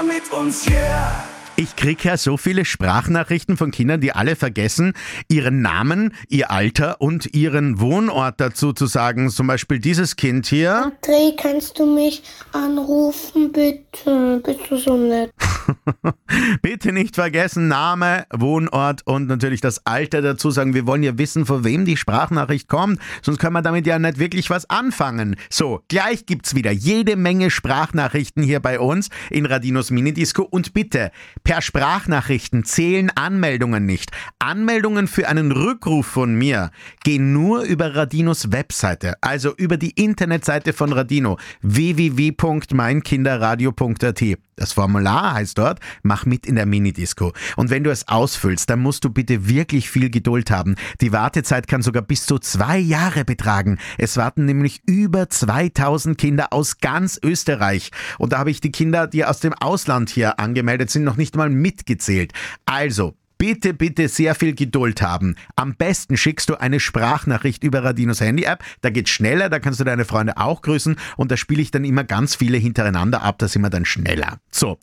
mit uns, yeah. Ich kriege ja so viele Sprachnachrichten von Kindern, die alle vergessen, ihren Namen, ihr Alter und ihren Wohnort dazu zu sagen. Zum Beispiel dieses Kind hier. André, kannst du mich anrufen, bitte? Bist du so nett? Bitte nicht vergessen, Name, Wohnort und natürlich das Alter dazu sagen. Wir wollen ja wissen, von wem die Sprachnachricht kommt, sonst können wir damit ja nicht wirklich was anfangen. So, gleich gibt's wieder jede Menge Sprachnachrichten hier bei uns in Radinos Minidisco und bitte, per Sprachnachrichten zählen Anmeldungen nicht. Anmeldungen für einen Rückruf von mir gehen nur über Radinos Webseite, also über die Internetseite von Radino, www.meinkinderradio.at. Das Formular heißt dort, mach mit in der Minidisco. Und wenn du es ausfüllst, dann musst du bitte wirklich viel Geduld haben. Die Wartezeit kann sogar bis zu 2 Jahre betragen. Es warten nämlich über 2000 Kinder aus ganz Österreich. Und da habe ich die Kinder, die aus dem Ausland hier angemeldet sind, noch nicht mal mitgezählt. Also, bitte, bitte sehr viel Geduld haben. Am besten schickst du eine Sprachnachricht über Radinos Handy-App. Da geht's schneller, da kannst du deine Freunde auch grüßen und da spiele ich dann immer ganz viele hintereinander ab, da sind wir dann schneller. So,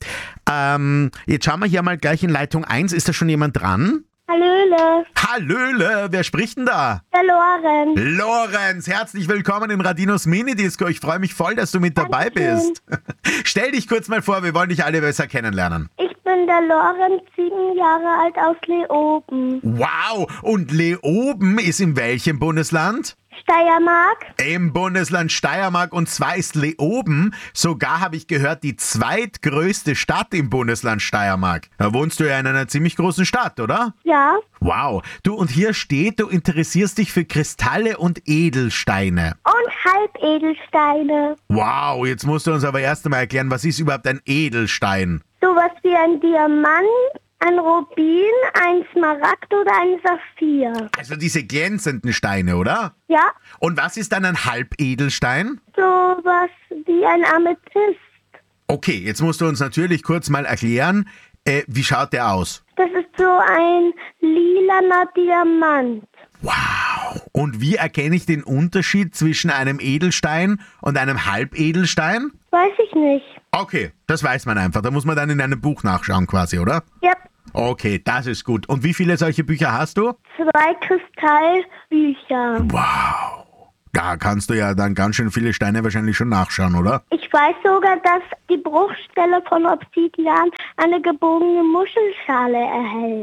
jetzt schauen wir hier mal gleich in Leitung 1. Ist da schon jemand dran? Hallöle, Hallöle, wer spricht denn da? der Lorenz. Lorenz, herzlich willkommen in Radinos Minidisco. Ich freue mich voll, dass du mit dabei bist. Stell dich kurz mal vor, wir wollen dich alle besser kennenlernen. Ich bin der Lorenz, 7 Jahre alt aus Leoben. Wow, und Leoben ist in welchem Bundesland? Steiermark? Im Bundesland Steiermark, und zwar ist Leoben, sogar habe ich gehört, die zweitgrößte Stadt im Bundesland Steiermark. Da wohnst du ja in einer ziemlich großen Stadt, oder? Ja. Wow. Du, und hier steht, du interessierst dich für Kristalle und Edelsteine. Und Halbedelsteine. Wow, jetzt musst du uns aber erst einmal erklären, was ist überhaupt ein Edelstein? Sowas wie ein Diamant, ein Rubin, ein Smaragd oder ein Saphir. Also diese glänzenden Steine, oder? Ja. Und was ist dann ein Halbedelstein? Sowas wie ein Amethyst. Okay, jetzt musst du uns natürlich kurz mal erklären, wie schaut der aus? Das ist so ein lilaner Diamant. Wow. Und wie erkenne ich den Unterschied zwischen einem Edelstein und einem Halbedelstein? Weiß ich nicht. Okay, das weiß man einfach. Da muss man dann in einem Buch nachschauen quasi, oder? Ja. Okay, das ist gut. Und wie viele solche Bücher hast du? 2 Kristallbücher. Wow. Da kannst du ja dann ganz schön viele Steine wahrscheinlich schon nachschauen, oder? Ich weiß sogar, dass die Bruchstelle von Obsidian eine gebogene Muschelschale erhält.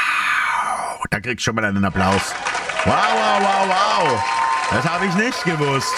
Wow, da kriegst du schon mal einen Applaus. Wow, wow, wow, wow. Das habe ich nicht gewusst.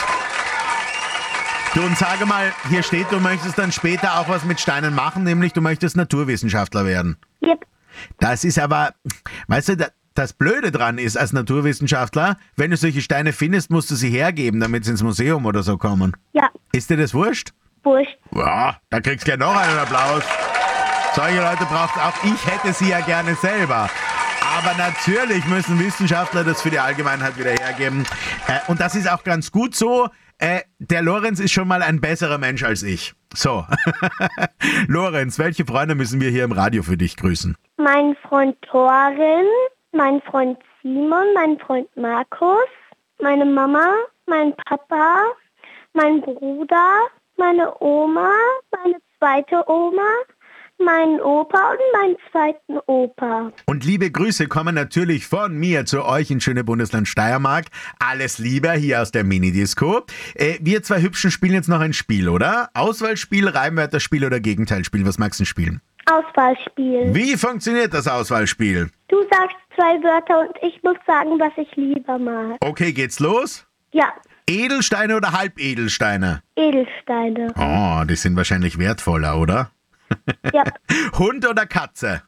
Du, und sage mal, hier steht, du möchtest dann später auch was mit Steinen machen, nämlich du möchtest Naturwissenschaftler werden. Yep. Das ist aber, weißt du, das Blöde dran ist als Naturwissenschaftler, wenn du solche Steine findest, musst du sie hergeben, damit sie ins Museum oder so kommen. Ja. Ist dir das wurscht? Wurscht. Ja, da kriegst du gleich noch einen Applaus. Solche Leute braucht auch ich, hätte sie ja gerne selber. Aber natürlich müssen Wissenschaftler das für die Allgemeinheit wieder hergeben. Und das ist auch ganz gut so. Der Lorenz ist schon mal ein besserer Mensch als ich. So. Lorenz, welche Freunde müssen wir hier im Radio für dich grüßen? Mein Freund Thorin, mein Freund Simon, mein Freund Markus, meine Mama, mein Papa, mein Bruder, meine Oma, meine zweite Oma, meinen Opa und meinen zweiten Opa. Und liebe Grüße kommen natürlich von mir zu euch in schöne Bundesland Steiermark. Alles Liebe hier aus der Minidisco. Wir zwei Hübschen spielen jetzt noch ein Spiel, oder? Auswahlspiel, Reimwörterspiel oder Gegenteilspiel? Was magst du spielen? Auswahlspiel. Wie funktioniert das Auswahlspiel? Du sagst 2 Wörter und ich muss sagen, was ich lieber mag. Okay, geht's los? Ja, Edelsteine oder Halbedelsteine? Edelsteine. Oh, die sind wahrscheinlich wertvoller, oder? Ja. Hund oder Katze?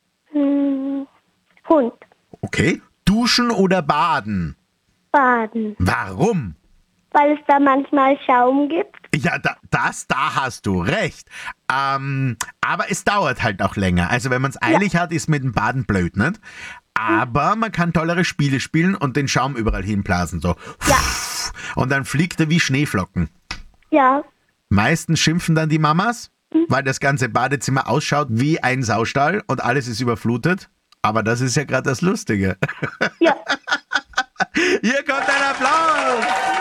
Hund. Okay. Duschen oder baden? Baden. Warum? Weil es da manchmal Schaum gibt. Ja, da hast du recht. Aber es dauert halt auch länger. Also wenn man es eilig hat, ist mit dem Baden blöd, nicht? Aber man kann tollere Spiele spielen und den Schaum überall hinblasen. So. Ja. Und dann fliegt er wie Schneeflocken. Ja. Meistens schimpfen dann die Mamas, weil das ganze Badezimmer ausschaut wie ein Saustall und alles ist überflutet. Aber das ist ja gerade das Lustige. Ja. Hier kommt ein Applaus.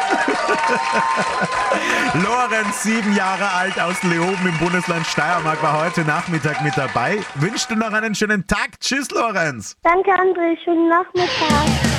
Lorenz, 7 Jahre alt, aus Leoben im Bundesland Steiermark, war heute Nachmittag mit dabei. Wünschst du noch einen schönen Tag. Tschüss, Lorenz. Danke, André. Schönen Nachmittag.